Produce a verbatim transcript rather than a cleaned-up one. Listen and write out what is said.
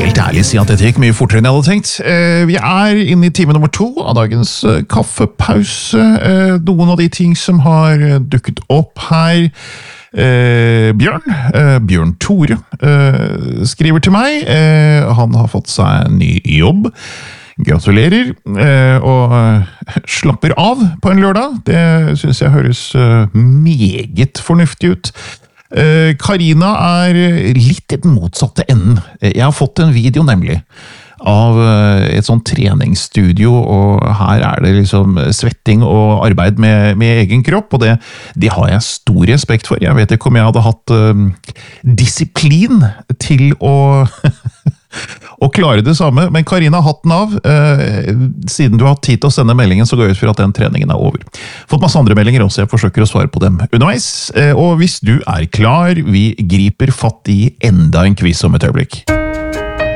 helt ærlig si at dette gikk mye fortere enn jeg hadde tenkt. Eh, vi er inne i time nummer to av dagens eh, kaffepause. Eh, noen av de ting som har eh, dukket opp her. Eh, Bjørn, eh, Bjørn Tore, eh, skriver til meg. Eh, han har fått seg en ny jobb. Gratulerer, eh, og eh, slapper av på en lørdag. Det synes jeg høres eh, meget fornuftig ut. Karina er litt i den motsatte enden. Jeg har fått en video nemlig av et sånt treningsstudio, og her er det liksom svetting og arbeid med, med egen kropp, og det, det har jeg stor respekt for. Jeg vet ikke om jeg hadde hatt uh, disiplin til å og klare det samme, men Karina, hatten av. Eh, siden du har hatt tid til å sende meldingen, så går jeg ut for at den treningen er over. Fått masse andre meldinger også, jeg forsøker å svare på dem underveis. Eh, og hvis du er klar, vi griper fatt i enda en quiz om et øyeblikk.